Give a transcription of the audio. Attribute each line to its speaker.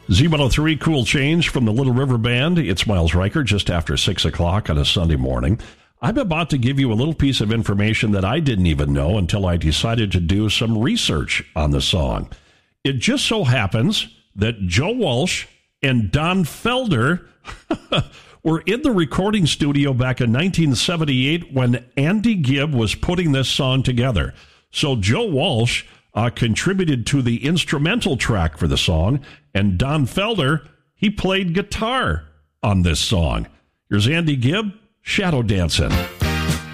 Speaker 1: Z103, Cool Change from the Little River Band. It's Miles Riker, just after 6 o'clock on a Sunday morning. I'm about to give you a little piece of information that I didn't even know until I decided to do some research on the song. It just so happens that Joe Walsh and Don Felder were in the recording studio back in 1978 when Andy Gibb was putting this song together. So Joe Walsh contributed to the instrumental track for the song, and Don Felder, he played guitar on this song. Here's Andy Gibb, Shadow Dancing.